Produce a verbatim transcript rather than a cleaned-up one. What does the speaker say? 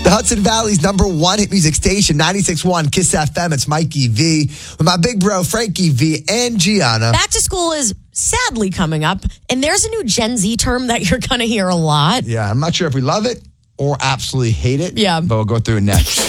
The Hudson Valley's number one hit music station, ninety-six point one Kiss F M. It's Mikey V with my big bro, Frankie V and Gianna. Back to school is sadly coming up, and there's a new Gen Z term that you're going to hear a lot. Yeah, I'm not sure if we love it or absolutely hate it. Yeah. But we'll go through it next.